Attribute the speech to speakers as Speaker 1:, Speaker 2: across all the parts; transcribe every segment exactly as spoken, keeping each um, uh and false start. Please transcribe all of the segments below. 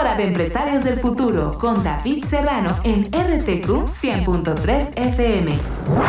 Speaker 1: Hora de Empresarios del Futuro con David Serrano en R T Q cien punto tres F M.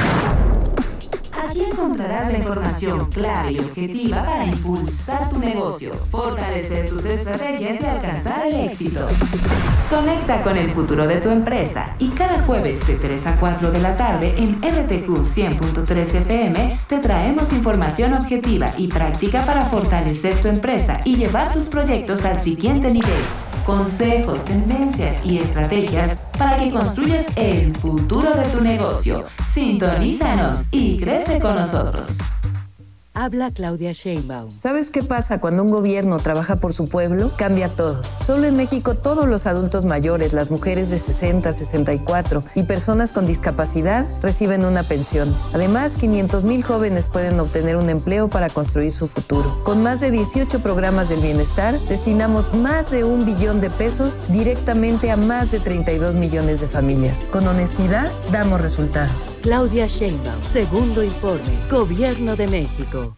Speaker 1: Aquí encontrarás la información clave y objetiva para impulsar tu negocio, fortalecer tus estrategias y alcanzar el éxito. Conecta con el futuro de tu empresa y cada jueves de tres a cuatro de la tarde en R T Q cien punto tres F M te traemos información objetiva y práctica para fortalecer tu empresa y llevar tus proyectos al siguiente nivel. Consejos, tendencias y estrategias para que construyas el futuro de tu negocio. Sintonízanos y crece con nosotros.
Speaker 2: Habla Claudia Sheinbaum.
Speaker 3: ¿Sabes qué pasa cuando un gobierno trabaja por su pueblo? Cambia todo. Solo en México todos los adultos mayores, las mujeres de sesenta, sesenta y cuatro y personas con discapacidad reciben una pensión. Además, quinientos mil jóvenes pueden obtener un empleo para construir su futuro. Con más de dieciocho programas del bienestar, destinamos más de un billón de pesos directamente a más de treinta y dos millones de familias. Con honestidad, damos resultados.
Speaker 2: Claudia Sheinbaum, segundo informe, Gobierno de México.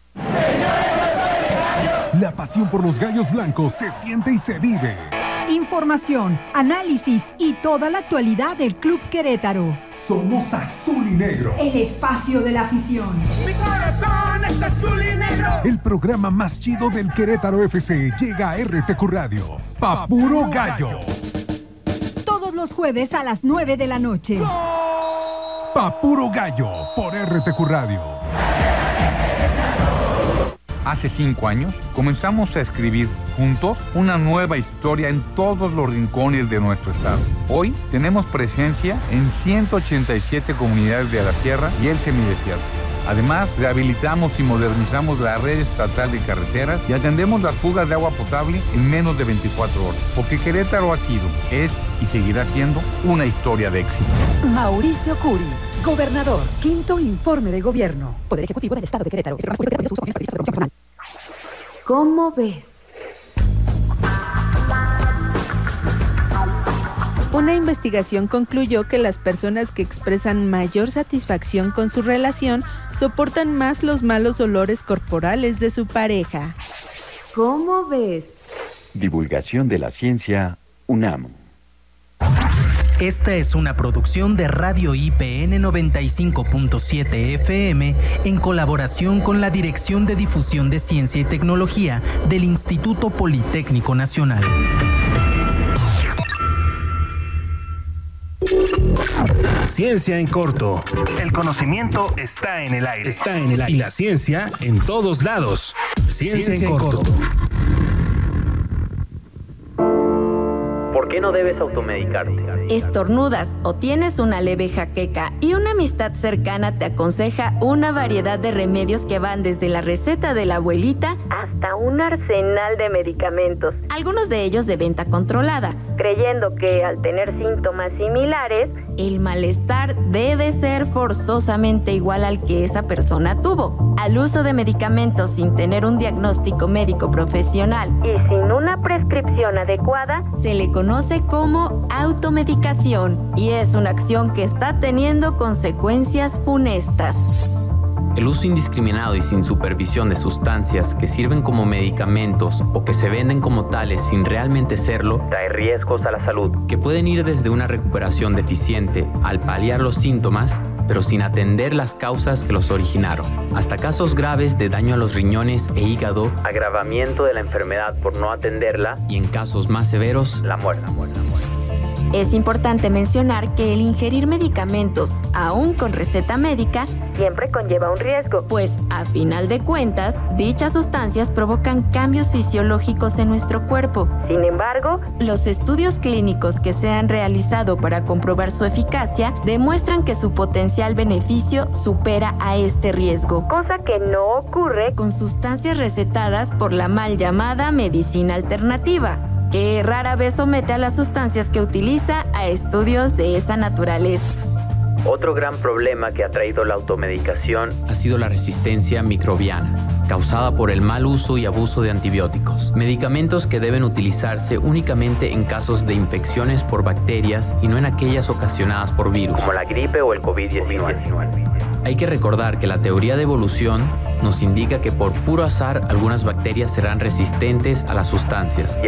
Speaker 4: La pasión por los gallos blancos se siente y se vive.
Speaker 5: Información, análisis y toda la actualidad del Club Querétaro.
Speaker 4: Somos azul y negro.
Speaker 5: El espacio de la afición.
Speaker 6: Mi corazón es azul y negro.
Speaker 4: El programa más chido del Querétaro F C llega a R T Q Radio. Pa' puro gallo.
Speaker 5: Todos los jueves a las nueve de la noche.
Speaker 4: Pa' puro gallo por R T Q Radio.
Speaker 7: Hace cinco años comenzamos a escribir juntos una nueva historia en todos los rincones de nuestro estado. Hoy tenemos presencia en ciento ochenta y siete comunidades de la sierra y el semidesierto. Además, rehabilitamos y modernizamos la red estatal de carreteras y atendemos las fugas de agua potable en menos de veinticuatro horas. Porque Querétaro ha sido, es y seguirá siendo una historia de éxito.
Speaker 8: Mauricio Curi, gobernador, quinto informe de gobierno. Poder Ejecutivo del Estado de Querétaro.
Speaker 9: ¿Cómo ves?
Speaker 10: Una investigación concluyó que las personas que expresan mayor satisfacción con su relación soportan más los malos olores corporales de su pareja.
Speaker 9: ¿Cómo ves?
Speaker 11: Divulgación de la ciencia UNAM.
Speaker 12: Esta es una producción de Radio I P N noventa y cinco punto siete F M en colaboración con la Dirección de Difusión de Ciencia y Tecnología del Instituto Politécnico Nacional.
Speaker 13: Ciencia en corto.
Speaker 14: El conocimiento está en el aire.
Speaker 13: Está en el aire. Y la ciencia en todos lados. Ciencia, Ciencia en corto. corto.
Speaker 15: ¿Por qué no debes automedicarte?
Speaker 16: Estornudas o tienes una leve jaqueca y una amistad cercana te aconseja una variedad de remedios que van desde la receta de la abuelita hasta un arsenal de medicamentos, algunos de ellos de venta controlada, creyendo que al tener síntomas similares, el malestar debe ser forzosamente igual al que esa persona tuvo. Al uso de medicamentos sin tener un diagnóstico médico profesional y sin una prescripción adecuada, se le conoce como automedicación y es una acción que está teniendo consecuencias funestas.
Speaker 15: El uso indiscriminado y sin supervisión de sustancias que sirven como medicamentos o que se venden como tales sin realmente serlo, trae riesgos a la salud, que pueden ir desde una recuperación deficiente al paliar los síntomas, pero sin atender las causas que los originaron, hasta casos graves de daño a los riñones e hígado, agravamiento de la enfermedad por no atenderla y en casos más severos, la muerte. La muerte, la muerte.
Speaker 16: Es importante mencionar que el ingerir medicamentos, aún con receta médica, siempre conlleva un riesgo, pues a final de cuentas, dichas sustancias provocan cambios fisiológicos en nuestro cuerpo. Sin embargo, los estudios clínicos que se han realizado para comprobar su eficacia demuestran que su potencial beneficio supera a este riesgo, cosa que no ocurre con sustancias recetadas por la mal llamada medicina alternativa, que rara vez somete a las sustancias que utiliza a estudios de esa naturaleza.
Speaker 15: Otro gran problema que ha traído la automedicación ha sido la resistencia microbiana, causada por el mal uso y abuso de antibióticos, medicamentos que deben utilizarse únicamente en casos de infecciones por bacterias y no en aquellas ocasionadas por virus, como la gripe o el COVID diecinueve. Hay que recordar que la teoría de evolución nos indica que por puro azar algunas bacterias serán resistentes a las sustancias